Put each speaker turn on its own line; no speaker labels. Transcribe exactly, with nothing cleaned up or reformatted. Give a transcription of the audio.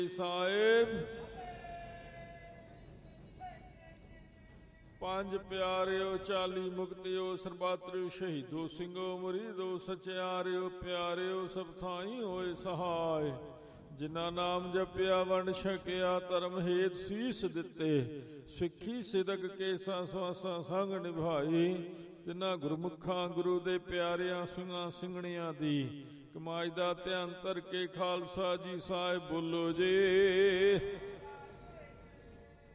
ਸਾਹਿਬ ਪੰਜ ਪਿਆਰਿਓ ਚਾਲੀ ਮੁਕਤਿਓ ਸਰਬਾਤਰਿਓ ਸ਼ਹੀਦੋ ਸਿੰਘੋ ਮੁਰੀਦੋ ਸਚਿਆਰਿਓ ਪਿਆਰਿਓ ਸਭ ਥਾਈ ਹੋਏ ਸਹਾਇ। ਜਿਨ੍ਹਾਂ ਨਾਮ ਜਪਿਆ ਵੰਡ ਛਕਿਆ ਧਰਮ ਹੇਤ ਸੀਸ ਦਿੱਤੇ ਸਿੱਖੀ ਸਿਦਕ ਕੇਸਾਂ ਸਵਾਸਾਂ ਸੰਗ ਨਿਭਾਈ। ਤਿਨਾਂ ਗੁਰਮੁਖਾਂ ਗੁਰੂ ਦੇ ਪਿਆਰਿਆਂ ਸਿੰਘਾਂ ਸਿੰਘਣੀਆਂ ਦੀ ਕਮਾਈ ਦਾ ਧਿਆਨ ਧਰ ਕੇ ਖਾਲਸਾ ਜੀ ਸਾਹਿਬ ਬੋਲੋ ਜੀ।